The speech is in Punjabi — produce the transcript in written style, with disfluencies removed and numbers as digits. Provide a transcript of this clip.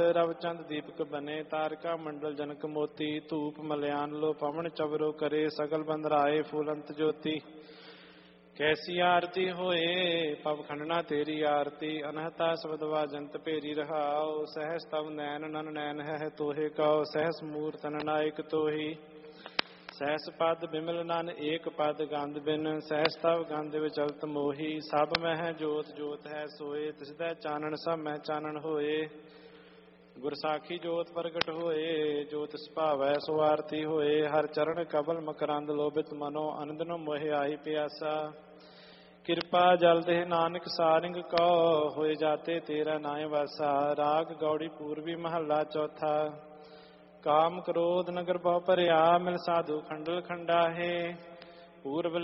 ਰਵ ਚੰਦ ਦੀਪਕ ਬਨੇ ਤਾਰਕਾ ਮੰਡਲ ਜਨਕ ਮੋਤੀ ਧੂਪ ਮਲਿਆਨ ਲੋ ਪਵਨ ਚਵਰੋ ਕਰੇ ਸਗਲ ਬੰਦਰਾਏ ਫੂਲੰਤ ਜੋਤੀ ਕੈਸੀ ਆਰਤੀ ਹੋਏ ਪਵ ਖੰਡਨਾ ਤੇਰੀ ਆਰਤੀ ਅਨਹਤਾ ਸਬਦਵਾ ਜੰਤ ਭੇਰੀ ਰਹਾਓ ਸਹਿਸ ਤਵ ਨੈਣ ਨਨ ਨੈਣ ਹੈ ਤੋਹੇ ਕਉ ਸਹਿਸ ਮੂਰਤਨ ਨਾਇਕ ਤੋਹੀ ਸਹਿਸ ਪਦ ਬਿਮਲ ਨਨ ਏਕ ਪਦ ਗੰਧ ਬਿਨ ਸਹਿਸ ਤਵ ਗੰਧ ਵਿਚਲਤ ਮੋਹੀ ਸਭ ਮਹਿ ਜੋਤ ਜੋਤ ਹੈ ਸੋਏ ਤਿਸਦਾ ਚਾਨਣ ਸਭ ਮਹਿ ਚਾਨਣ ਹੋਏ ਗੁਰ ਸਾਖੀ ਜੋਤ ਪ੍ਰਗਟ ਹੋਏ ਜੋਤ ਸੁਭਾਵੈ ਸੋ ਆਰਤੀ ਹੋਏ ਹਰ ਚਰਨ ਕਬਲ ਮਕਰੰਦ ਲੋਭਿਤ ਮਨੋ ਅਨੰਦਨੋ ਮੋਹਿ ਆਈ ਪਿਆਸਾ ਕਿਰਪਾ ਜਲ ਦੇਹ ਨਾਨਕ ਸਾਰਿੰਗ ਕਉ ਹੋਏ ਜਾਤੇ ਤੇਰਾ ਨਾਇ ਵਾਸਾ ਰਾਗ ਗੌੜੀ ਪੂਰਬੀ ਮਹੱਲਾ ਚੌਥਾ ਕਾਮ ਕ੍ਰੋਧ ਨਗਰ ਬਹੁ ਭਰਿਆ ਮਿਲ ਸਾਧੂ ਖੰਡਲ ਖੰਡਾਹੇ ਪੂਰਬ